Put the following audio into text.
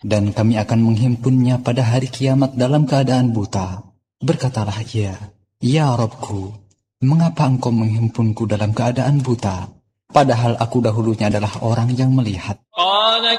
dan kami akan menghimpunnya pada hari kiamat dalam keadaan buta. Berkatalah ia, "Ya Rabbku, mengapa engkau menghimpunku dalam keadaan buta, padahal aku dahulunya adalah orang yang melihat?"